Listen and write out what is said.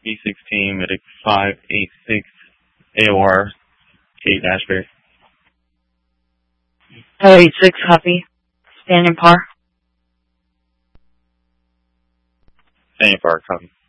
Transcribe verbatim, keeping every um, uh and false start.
B sixteen, medic five eight six, A O R, Kate Ashbury. five eight six, copy. Standing par. Standing par, copy.